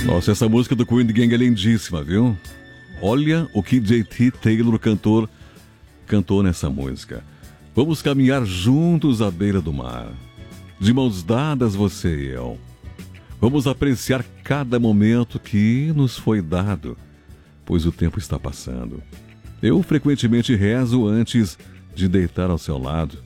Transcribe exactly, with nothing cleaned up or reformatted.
Nossa, essa música do Queen Gang é lindíssima, viu? Olha o que J T Taylor, cantor, cantou nessa música. Vamos caminhar juntos à beira do mar, de mãos dadas você e eu. Vamos apreciar cada momento que nos foi dado, pois o tempo está passando. Eu frequentemente rezo antes de deitar ao seu lado.